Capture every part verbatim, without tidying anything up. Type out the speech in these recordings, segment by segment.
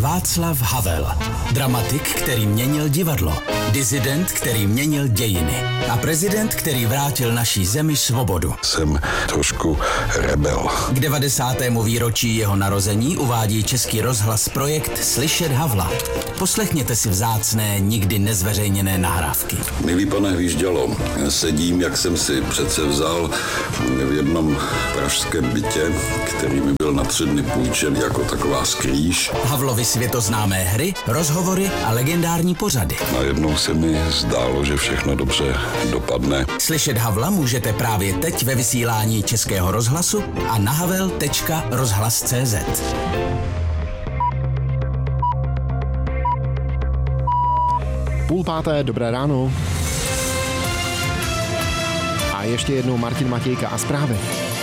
Václav Havel. Dramatik, který měnil divadlo. Disident, který měnil dějiny. A prezident, který vrátil naší zemi svobodu. Jsem trošku rebel. K devadesátému výročí jeho narození uvádí Český rozhlas projekt Slyšet Havla. Poslechněte si vzácné, nikdy nezveřejněné nahrávky. Milý pane Hvíždělo, sedím, jak jsem si přece vzal v jednom pražském bytě, který mi byl na tři dny půjčen jako taková skrýš. Havlovy světoznámé hry, rozhovory a legendární pořady. Najednou se mi zdálo, že všechno dobře dopadne. Slyšet Havla můžete právě teď ve vysílání Českého rozhlasu a na havel tečka rozhlas tečka cé zet. Půl páté, dobré ráno. A ještě jednou Martin Matějka a zprávy.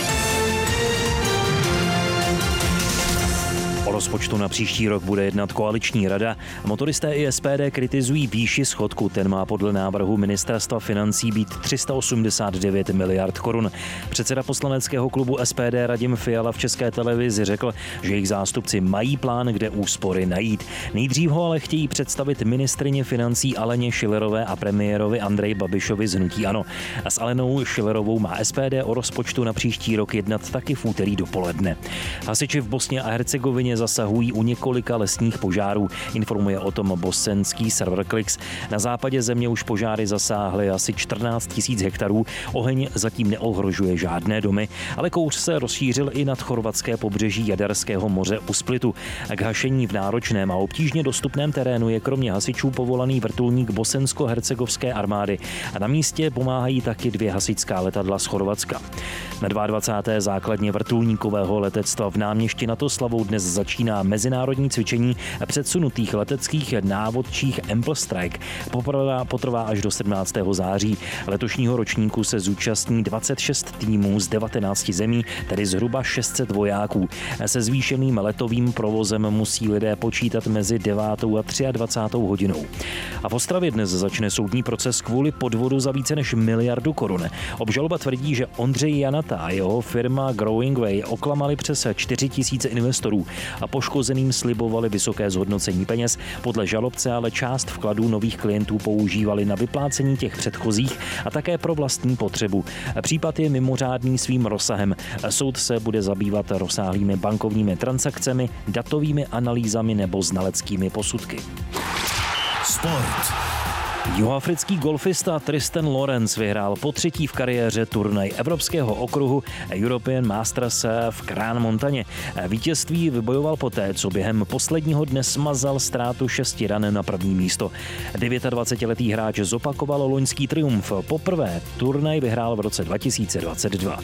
O rozpočtu na příští rok bude jednat koaliční rada. Motoristé i es pé dé kritizují výši schodku. Ten má podle návrhu ministerstva financí být tři sta osmdesát devět miliard korun. Předseda poslaneckého klubu es pé dé Radim Fiala v České televizi řekl, že jejich zástupci mají plán, kde úspory najít. Nejdřív ho ale chtějí představit ministryně financí Aleně Schillerové a premiérovi Andreji Babišovi z hnutí ANO. A s Alenou Schillerovou má es pé dé o rozpočtu na příští rok jednat taky v úterý dopoledne. Hasiči v Bosně a Hercegovině zasahují u několika lesních požárů, informuje o tom bosenský server Klix. Na západě země už požáry zasáhly asi čtrnáct tisíc hektarů. Oheň zatím neohrožuje žádné domy, ale kouř se rozšířil i nad chorvatské pobřeží Jaderského moře u Splitu. K hašení v náročném a obtížně dostupném terénu je kromě hasičů povolaný vrtulník bosensko-hercegovské armády a na místě pomáhají taky dvě hasičská letadla z Chorvatska. Na dvacáté druhé základně vrtulníkového letectva v Náměšti nad Oslavou dnes začíná mezinárodní cvičení předsunutých leteckých návodčích Ample Strike. Poprvé potrvá až do sedmnáctého září. Letošního ročníku se zúčastní dvacet šest týmů z devatenácti zemí, tedy zhruba šest set vojáků. Se zvýšeným letovým provozem musí lidé počítat mezi devátou a dvacátou třetí hodinou. A v Ostravě dnes začne soudní proces kvůli podvodu za více než miliardu korun. Obžaloba tvrdí, že Ondřej Janata a jeho firma Growing Way oklamali přes čtyři tisíce investorů a poškozeným slibovali vysoké zhodnocení peněz. Podle žalobce ale část vkladů nových klientů používali na vyplácení těch předchozích a také pro vlastní potřebu. Případ je mimořádný svým rozsahem. Soud se bude zabývat rozsáhlými bankovními transakcemi, datovými analýzami nebo znaleckými posudky. Sport. Jihoafrický golfista Tristan Lawrence vyhrál po třetí v kariéře turnaj evropského okruhu European Masters v Crans Montaně. Vítězství vybojoval poté, co během posledního dne smazal ztrátu šesti ran na první místo. dvacetdevětiletý hráč zopakoval loňský triumf. Poprvé turnaj vyhrál v roce dva tisíce dvacet dva.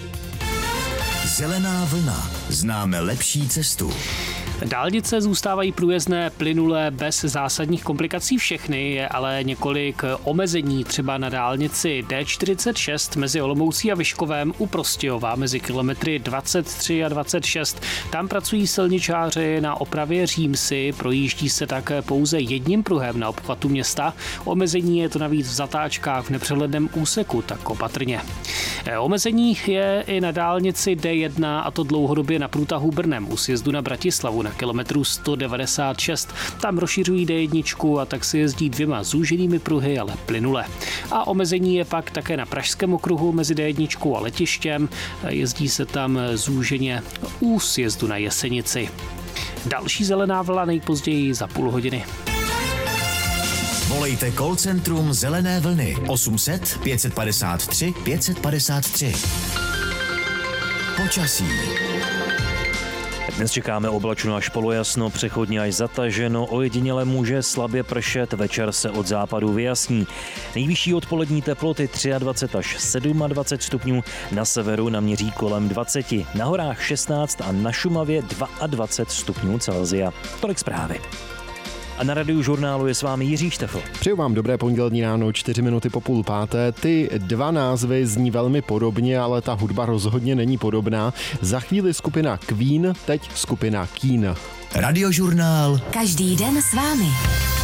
Zelená vlna. Známe lepší cestu. Dálnice zůstávají průjezdné, plynulé, bez zásadních komplikací všechny, je ale několik omezení, třeba na dálnici D čtyřicet šest mezi Olomoucí a Vyškovem u Prostějova mezi kilometry dvacet tři a dvacet šest. Tam pracují silničáři na opravě římsy, projíždí se tak pouze jedním pruhem na obchvatu města. Omezení je to navíc v zatáčkách v nepřehledném úseku, tak opatrně. Omezení je i na dálnici D jedna, a to dlouhodobě na průtahu Brnem u sjezdu na Bratislavu na kilometru sto devadesát šest. Tam rozšiřují D jedna a tak se jezdí dvěma zúženými pruhy, ale plynule. A omezení je pak také na Pražském okruhu mezi D jedna a letištěm. Jezdí se tam zúženě u sjezdu na Jesenici. Další zelená vlna nejpozději za půl hodiny. Volejte call centrum Zelené vlny osm set pět padesát tři pět padesát tři. Počasí. Dnes čekáme oblačno až polojasno, přechodně až zataženo, ojediněle může slabě pršet, večer se od západu vyjasní. Nejvyšší odpolední teploty dvacet tři až dvacet sedm stupňů, na severu naměří kolem dvacet, na horách šestnáct a na Šumavě dvacet dva stupňů Celsia. Tolik zprávy. A na Radiožurnálu je s vámi Jiří Štefl. Přeju vám dobré pondělní ráno, čtyři minuty po půl páté. Ty dva názvy zní velmi podobně, ale ta hudba rozhodně není podobná. Za chvíli skupina Queen, teď skupina Keen. Radiožurnál. Každý den s vámi.